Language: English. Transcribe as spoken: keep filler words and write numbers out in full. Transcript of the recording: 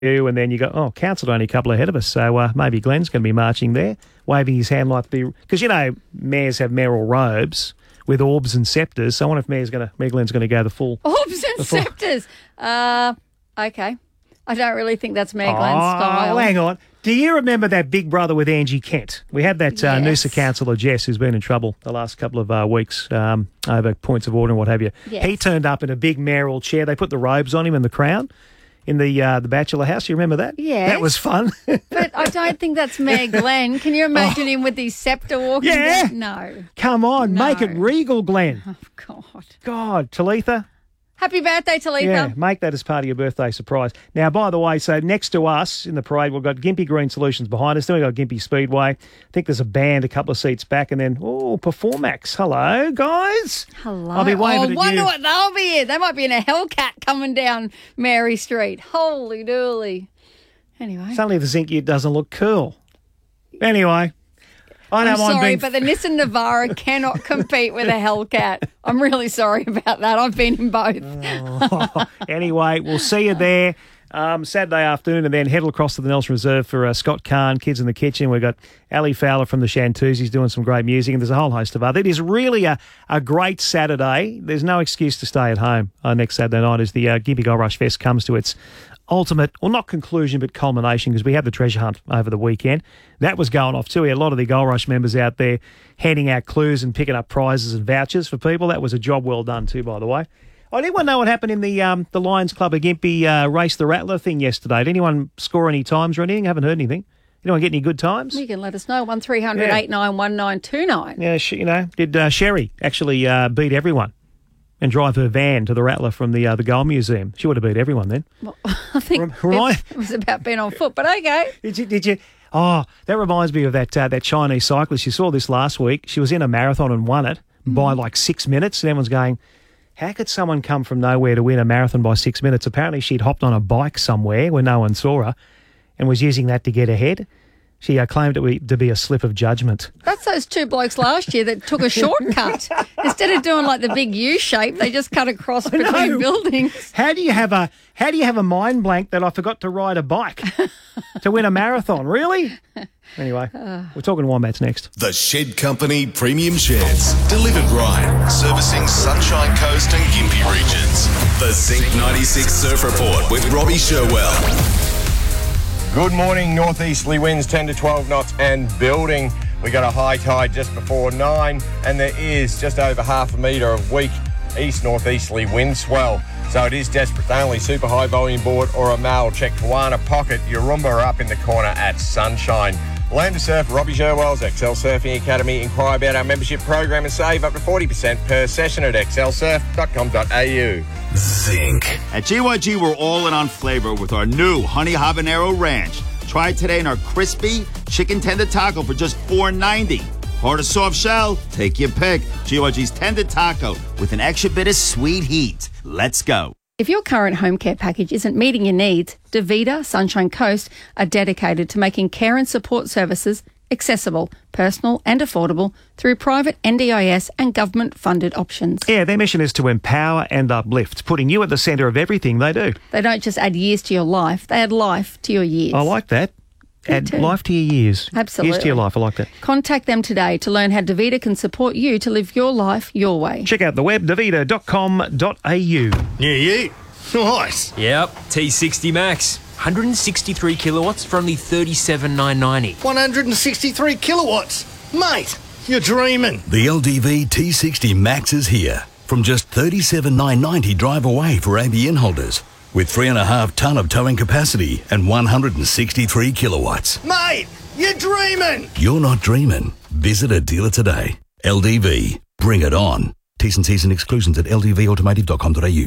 and then you go, oh, council only a couple ahead of us, so uh, maybe Glenn's going to be marching there, waving his hand like the... Because, you know, mayors have mayoral robes with orbs and sceptres, so I wonder if Mayor's gonna, Mayor Glenn's going to go the full... Orbs and full, sceptres. Uh, okay. I don't really think that's Mayor Glenn's oh, style. Hang on. Do you remember that Big Brother with Angie Kent? We had that uh, Yes. Noosa councillor, Jess, who's been in trouble the last couple of uh, weeks um, over points of order and what have you. Yes. He turned up in a big mayoral chair. They put the robes on him and the crown in the uh, the Bachelor House. You remember that? Yes. That was fun. But I don't think that's Mayor Glenn. Can you imagine him with his sceptre walking Yeah. down? No. Come on, No. make it regal, Glenn. Oh, God. God, Talitha. Happy birthday, Talitha. Yeah, make that as part of your birthday surprise. Now, by the way, so next to us in the parade, we've got Gympie Green Solutions behind us. Then we've got Gympie Speedway. I think there's a band a couple of seats back. And then, oh, Performax. Hello, guys. Hello. I'll be waving oh, at I wonder you. what they'll be in. They might be in a Hellcat coming down Mary Street. Holy dooly. Anyway. Suddenly the Zinc Ute doesn't look cool. Anyway. I I'm don't mind sorry, being... but the Nissan Navara cannot compete with a Hellcat. I'm really sorry about that. I've been in both. Oh, anyway, we'll see you there um, Saturday afternoon and then head across to the Nelson Reserve for uh, Scott Kahn, Kids in the Kitchen. We've got Ali Fowler from the Shantuzis doing some great music, and there's a whole host of other. It is really a, a great Saturday. There's no excuse to stay at home uh, next Saturday night as the uh, Gympie Gold Rush Fest comes to its ultimate, well, not conclusion, but culmination, because we had the treasure hunt over the weekend. That was going off too. We had a lot of the Gold Rush members out there handing out clues and picking up prizes and vouchers for people. That was a job well done too, by the way. Oh, did anyone know what happened in the um, the Lions Club of Gympie uh, Race the Rattler thing yesterday? Did anyone score any times or anything? Haven't heard anything. Anyone get any good times? You can let us know. one three hundred eight nine one nine two nine. Yeah, she, you know, did uh, Sherry actually uh, beat everyone and drive her van to the Rattler from the uh, the Gold Museum? She would have beat everyone then. Well, I think Right. it was about being on foot, but okay. Did you? Did you? Oh, that reminds me of that uh, that Chinese cyclist. You saw this last week. She was in a marathon and won it mm. by like six minutes. And everyone's going, how could someone come from nowhere to win a marathon by six minutes? Apparently she'd hopped on a bike somewhere where no one saw her and was using that to get ahead. She uh, claimed it to be a slip of judgment. That's those two blokes last year that took a shortcut. Instead of doing like the big U shape, they just cut across between know. buildings. How do you have a How do you have a mind blank that I forgot to ride a bike to win a marathon? Really? Anyway, uh, we're talking Wombats next. The Shed Company Premium Sheds. Delivered right. Servicing Sunshine Coast and Gympie regions. The Zinc ninety-six Surf Report with Robbie Sherwell. Good morning. Northeasterly winds ten to twelve knots and building. We got a high tide just before nine, and there is just over half a metre of weak east northeasterly wind swell. So it is desperate. Only super high volume board or a mail. Check Kawana Pocket. Yarumba are up in the corner at Sunshine. Land to Surf, Robbie Sherwell's Excel Surfing Academy. Inquire about our membership program and save up to forty percent per session at excel surf dot com dot a u. Zinc. At G Y G, we're all in on flavor with our new Honey Habanero Ranch. Try it today in our crispy chicken tender taco for just four ninety. Hard or soft shell? Take your pick. G Y G's tender taco with an extra bit of sweet heat. Let's go. If your current home care package isn't meeting your needs, DaVita Sunshine Coast are dedicated to making care and support services accessible, personal and affordable through private N D I S and government-funded options. Yeah, their mission is to empower and uplift, putting you at the centre of everything they do. They don't just add years to your life, they add life to your years. I like that. Me Add too. life to your years. Absolutely. Years to your life. I like that. Contact them today to learn how DaVita can support you to live your life your way. Check out the web, davita dot com dot a u. Yeah, yeah. Nice. Yep, T sixty Max. one hundred sixty-three kilowatts for only thirty-seven thousand nine hundred ninety. one hundred sixty-three kilowatts. Mate, you're dreaming. The L D V T sixty Max is here. From just thirty-seven thousand nine hundred ninety drive away for A B N holders. With three and a half tonne of towing capacity and one hundred sixty-three kilowatts. Mate, you're dreaming. You're not dreaming. Visit a dealer today. L D V. Bring it on. T's and C's and exclusions at l d v automotive dot com dot a u.